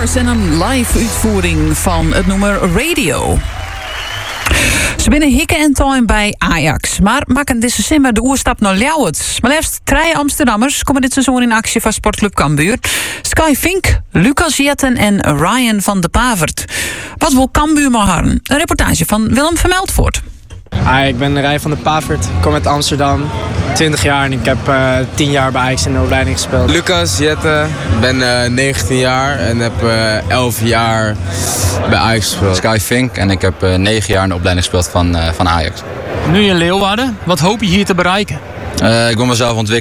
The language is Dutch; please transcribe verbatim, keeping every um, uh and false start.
Doors en een live uitvoering van het nummer Radio. Ze binnen hikken en tuin bij Ajax, maar maken dit december de oerstap naar Ljouwert. Maar liefst drie Amsterdammers komen dit seizoen in actie van Sportclub Cambuur. Sky Fink, Lucas Jetten en Ryan van de Pavert. Wat wil Cambuur maar harren? Een reportage van Willem Vermeldvoort. Ah, ik ben Ryan van de Pavert, ik kom uit Amsterdam, twintig jaar en ik heb uh, tien jaar bij Ajax in de opleiding gespeeld. Lucas Jetten, ik ben uh, negentien jaar en heb uh, elf jaar bij Ajax gespeeld. Sky Fink en ik heb uh, negen jaar in de opleiding gespeeld van, uh, van Ajax. Nu in Leeuwarden, wat hoop je hier te bereiken? Uh, ik wil mezelf ontwikkelen.